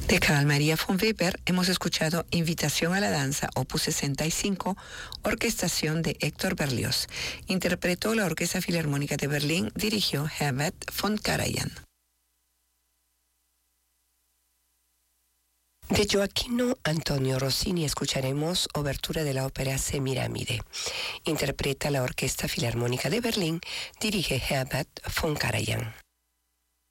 De Carl Maria von Weber hemos escuchado Invitación a la Danza, opus 65, orquestación de Héctor Berlioz. Interpretó la Orquesta Filarmónica de Berlín, dirigió Herbert von Karajan. De Gioacchino Antonio Rossini escucharemos obertura de la ópera Semiramide. Interpreta la Orquesta Filarmónica de Berlín, dirige Herbert von Karajan.